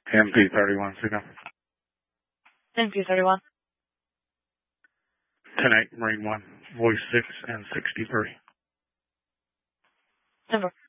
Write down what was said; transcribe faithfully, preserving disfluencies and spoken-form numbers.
M P thirty-one, signal. M P thirty-one. ten eight, Marine one, voice six and sixty-three. Number.